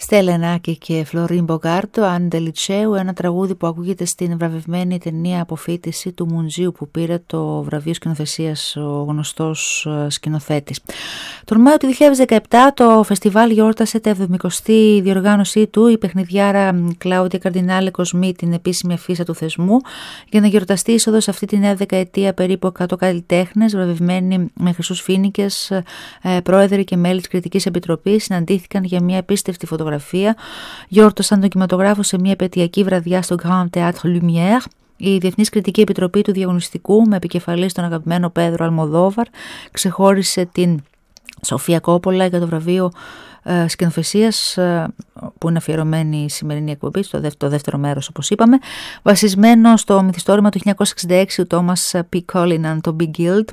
Στέλλα Ενάκη και Φλωρίν Μπογκάρτο, Άντε Λιτσέου, ένα τραγούδι που ακούγεται στην βραβευμένη ταινία Αποφύτιση του Μουντζίου που πήρε το βραβείο σκηνοθεσίας ο γνωστός σκηνοθέτης. Τον Μάιο του 2017 το φεστιβάλ γιόρτασε τα 70η διοργάνωσή του, η παιχνιδιάρα Κλάουδια Καρδινάλε Κοσμή, την επίσημη αφίσα του θεσμού, για να γιορταστεί είσοδο σε αυτή τη νέα δεκαετία περίπου 100 καλλιτέχνες βραβευμένοι με χρυσούς φοίνικες, πρόεδροι και μέλη της Κριτικής Επιτροπής συναντήθηκαν για μια επίστευτη φωτογραφία, γιόρτασαν τον κινηματογράφο σε μια επαιτειακή βραδιά στο Grand Théâtre Lumière. Η Διεθνής Κριτική Επιτροπή του Διαγωνιστικού, με επικεφαλής τον αγαπημένο Πέδρο Αλμοδόβαρ, ξεχώρισε την Σοφία Κόπολα για το βραβείο σκηνοθεσίας, που είναι αφιερωμένη η σημερινή εκπομπή, το δεύτερο μέρος όπως είπαμε, βασισμένο στο μυθιστόρημα του 1966 του Τόμας P. Cullinan, το Big Guild.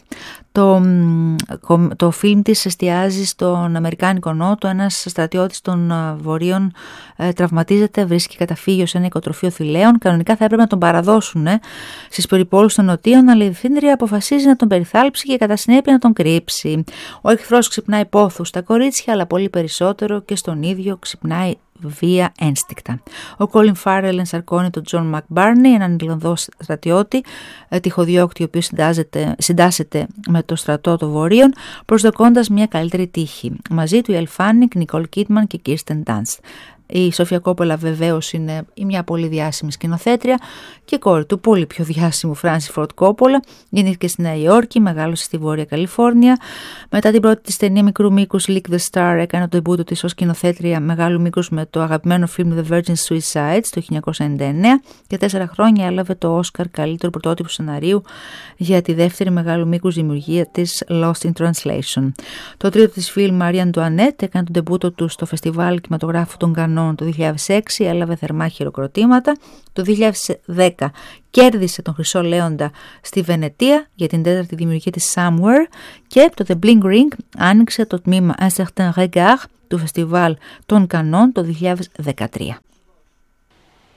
Το φιλμ της εστιάζει στον Αμερικάνικο Νότο. Ένας στρατιώτης των Βορείων τραυματίζεται, βρίσκει καταφύγιο σε ένα οικοτροφείο θηλαίων. Κανονικά θα έπρεπε να τον παραδώσουν στις περιπόλους των Νοτίων, αλλά η διευθύντρια αποφασίζει να τον περιθάλψει και κατά συνέπεια να τον κρύψει. Ο εχθρός ξυπνάει πόθους στα κορίτσια, αλλά πολύ περισσότερο και στον ίδιο ξυπνάει βία ένστικτα. Ο Colin Farrell ενσαρκώνει τον John McBurney, έναν Ιρλανδό στρατιώτη, τυχοδιώκτη, ο οποίος συντάσσεται με το στρατό των Βορείων, προσδοκώντας μια καλύτερη τύχη. Μαζί του η Elle Fanning, Nicole Kidman και Kirsten Dunst. Η Σοφία Κόπολα βεβαίως είναι μια πολύ διάσημη σκηνοθέτρια και κόρη του πολύ πιο διάσημου Φράνσις Φορντ Κόπολα. Γεννήθηκε στη Νέα Υόρκη, μεγάλωσε στη Βόρεια Καλιφόρνια. Μετά την πρώτη της ταινία μικρού μήκους Lick the Star, έκανε το ντεμπούτο της ως σκηνοθέτρια μεγάλου μήκους με το αγαπημένο φιλμ The Virgin Suicides το 1999 και 4 χρόνια έλαβε το Όσκαρ καλύτερου πρωτότυπου σεναρίου για τη δεύτερη μεγάλου μήκους δημιουργία της Lost in Translation. Το τρίτο της φιλμ Marie Antoinette έκανε το ντεμπούτο του στο φεστιβάλ κινηματογράφου των Κανών το 2006, έλαβε θερμά χειροκροτήματα. Το 2010 κέρδισε τον Χρυσό Λέοντα στη Βενετία για την τέταρτη δημιουργία της Somewhere και το The Bling Ring άνοιξε το τμήμα Un Certain Regard του φεστιβάλ των Κανών το 2013.